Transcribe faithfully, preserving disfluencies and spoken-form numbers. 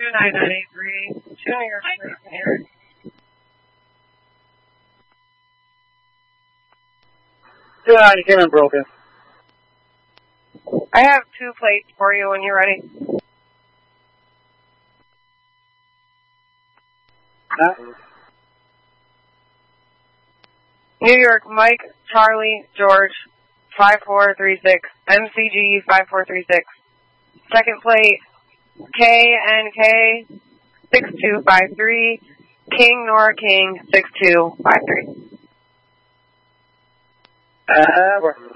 two nine nine eight three, two New York plates here. two nine came in broken. I have two plates for you when you're ready. Huh? New York, Mike, Charlie, George, five four three six, M C G five four three six. Second plate, K N K six two five three, King Nora King six two five three. Uh, we're